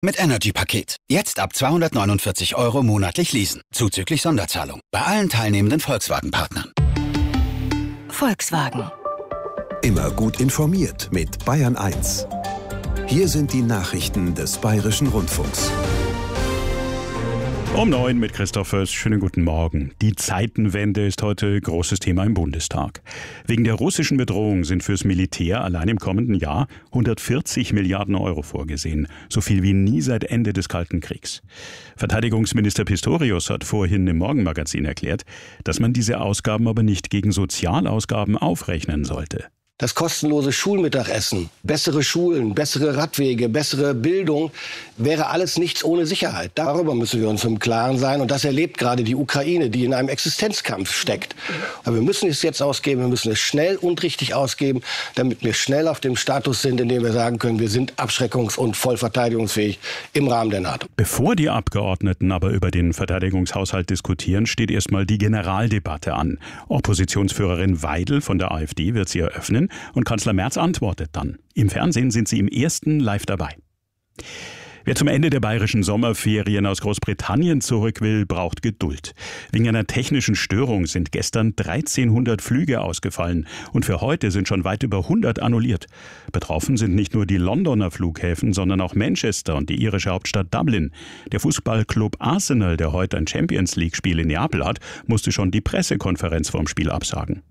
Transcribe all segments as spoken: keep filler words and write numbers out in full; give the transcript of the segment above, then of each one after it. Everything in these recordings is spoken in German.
Mit Energy-Paket. Jetzt ab zweihundertneunundvierzig Euro monatlich leasen. Zuzüglich Sonderzahlung. Bei allen teilnehmenden Volkswagen-Partnern. Volkswagen. Immer gut informiert mit Bayern eins. Hier sind die Nachrichten des Bayerischen Rundfunks. Um neun mit Christoph Föß. Schönen guten Morgen. Die Zeitenwende ist heute großes Thema im Bundestag. Wegen der russischen Bedrohung sind fürs Militär allein im kommenden Jahr hundertvierzig Milliarden Euro vorgesehen. So viel wie nie seit Ende des Kalten Kriegs. Verteidigungsminister Pistorius hat vorhin im Morgenmagazin erklärt, dass man diese Ausgaben aber nicht gegen Sozialausgaben aufrechnen sollte. Das kostenlose Schulmittagessen, bessere Schulen, bessere Radwege, bessere Bildung, wäre alles nichts ohne Sicherheit. Darüber müssen wir uns im Klaren sein. Und das erlebt gerade die Ukraine, die in einem Existenzkampf steckt. Aber wir müssen es jetzt ausgeben, wir müssen es schnell und richtig ausgeben, damit wir schnell auf dem Status sind, in dem wir sagen können, wir sind abschreckungs- und voll verteidigungsfähig im Rahmen der NATO. Bevor die Abgeordneten aber über den Verteidigungshaushalt diskutieren, steht erstmal die Generaldebatte an. Oppositionsführerin Weidel von der AfD wird sie eröffnen. Und Kanzler Merz antwortet dann. Im Fernsehen sind sie im ersten live dabei. Wer zum Ende der bayerischen Sommerferien aus Großbritannien zurück will, braucht Geduld. Wegen einer technischen Störung sind gestern dreizehnhundert Flüge ausgefallen und für heute sind schon weit über hundert annulliert. Betroffen sind nicht nur die Londoner Flughäfen, sondern auch Manchester und die irische Hauptstadt Dublin. Der Fußballclub Arsenal, der heute ein Champions-League-Spiel in Neapel hat, musste schon die Pressekonferenz vorm Spiel absagen.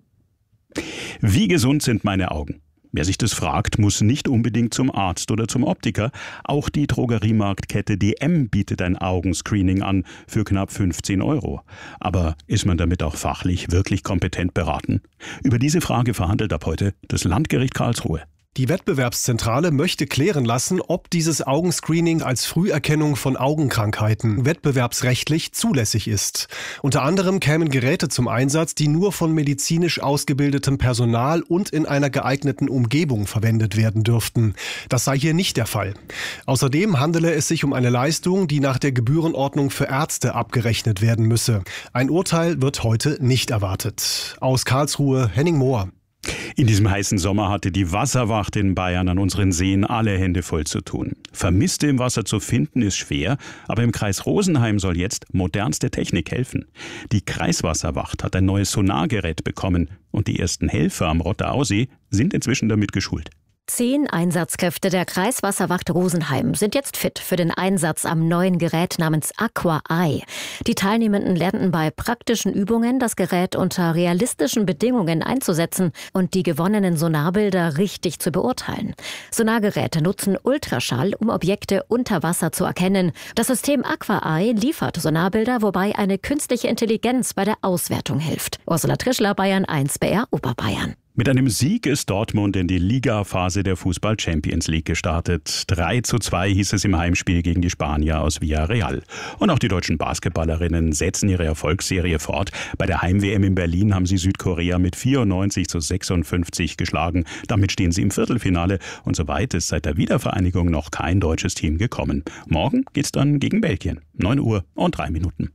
Wie gesund sind meine Augen? Wer sich das fragt, muss nicht unbedingt zum Arzt oder zum Optiker. Auch die Drogeriemarktkette D M bietet ein Augenscreening an für knapp fünfzehn Euro. Aber ist man damit auch fachlich wirklich kompetent beraten? Über diese Frage verhandelt ab heute das Landgericht Karlsruhe. Die Wettbewerbszentrale möchte klären lassen, ob dieses Augenscreening als Früherkennung von Augenkrankheiten wettbewerbsrechtlich zulässig ist. Unter anderem kämen Geräte zum Einsatz, die nur von medizinisch ausgebildetem Personal und in einer geeigneten Umgebung verwendet werden dürften. Das sei hier nicht der Fall. Außerdem handele es sich um eine Leistung, die nach der Gebührenordnung für Ärzte abgerechnet werden müsse. Ein Urteil wird heute nicht erwartet. Aus Karlsruhe, Henning Mohr. In diesem heißen Sommer hatte die Wasserwacht in Bayern an unseren Seen alle Hände voll zu tun. Vermisste im Wasser zu finden ist schwer, aber im Kreis Rosenheim soll jetzt modernste Technik helfen. Die Kreiswasserwacht hat ein neues Sonargerät bekommen und die ersten Helfer am Rotterausee sind inzwischen damit geschult. Zehn Einsatzkräfte der Kreiswasserwacht Rosenheim sind jetzt fit für den Einsatz am neuen Gerät namens Aqua Eye. Die Teilnehmenden lernten bei praktischen Übungen, das Gerät unter realistischen Bedingungen einzusetzen und die gewonnenen Sonarbilder richtig zu beurteilen. Sonargeräte nutzen Ultraschall, um Objekte unter Wasser zu erkennen. Das System Aqua Eye liefert Sonarbilder, wobei eine künstliche Intelligenz bei der Auswertung hilft. Ursula Trischler, Bayern eins, B R Oberbayern. Mit einem Sieg ist Dortmund in die Liga-Phase der Fußball-Champions League gestartet. drei zu zwei hieß es im Heimspiel gegen die Spanier aus Villarreal. Und auch die deutschen Basketballerinnen setzen ihre Erfolgsserie fort. Bei der Heim-W M in Berlin haben sie Südkorea mit vierundneunzig zu sechsundfünfzig geschlagen. Damit stehen sie im Viertelfinale. Und soweit ist seit der Wiedervereinigung noch kein deutsches Team gekommen. Morgen geht's dann gegen Belgien. neun Uhr und drei Minuten.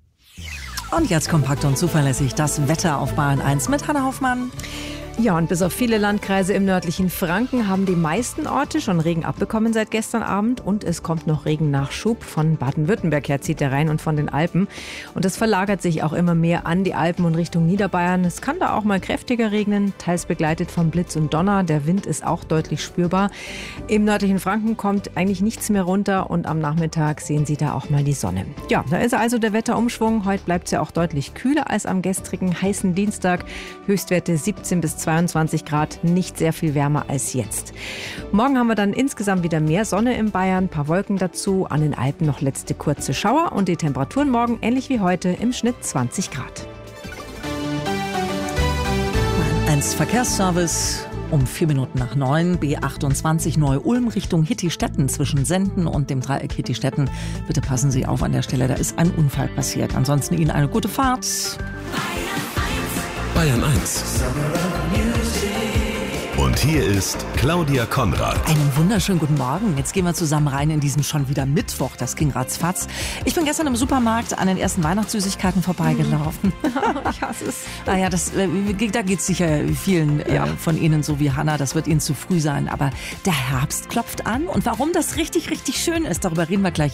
Und jetzt kompakt und zuverlässig das Wetter auf Bayern eins mit Hanna Hoffmann. Ja, und bis auf viele Landkreise im nördlichen Franken haben die meisten Orte schon Regen abbekommen seit gestern Abend. Und es kommt noch Regennachschub. Von Baden-Württemberg her zieht der rein und von den Alpen. Und es verlagert sich auch immer mehr an die Alpen und Richtung Niederbayern. Es kann da auch mal kräftiger regnen, teils begleitet von Blitz und Donner. Der Wind ist auch deutlich spürbar. Im nördlichen Franken kommt eigentlich nichts mehr runter und am Nachmittag sehen Sie da auch mal die Sonne. Ja, da ist also der Wetterumschwung. Heute bleibt es ja auch deutlich kühler als am gestrigen heißen Dienstag. Höchstwerte siebzehn bis zweiundzwanzig Grad, nicht sehr viel wärmer als jetzt. Morgen haben wir dann insgesamt wieder mehr Sonne in Bayern, ein paar Wolken dazu, an den Alpen noch letzte kurze Schauer und die Temperaturen morgen ähnlich wie heute im Schnitt zwanzig Grad. eins Verkehrsservice um vier Minuten nach neun, B achtundzwanzig Neu-Ulm Richtung Hittistetten zwischen Senden und dem Dreieck Hittistetten. Bitte passen Sie auf an der Stelle, da ist ein Unfall passiert. Ansonsten Ihnen eine gute Fahrt. Bayern eins. Und hier ist Claudia Konrad. Einen wunderschönen guten Morgen. Jetzt gehen wir zusammen rein in diesen schon wieder Mittwoch. Das ging ratzfatz. Ich bin gestern im Supermarkt an den ersten Weihnachtssüßigkeiten vorbeigelaufen. Ich hasse es. Naja, das, da geht es sicher vielen ja. äh, von Ihnen so wie Hannah. Das wird Ihnen zu früh sein. Aber der Herbst klopft an. Und warum das richtig, richtig schön ist, darüber reden wir gleich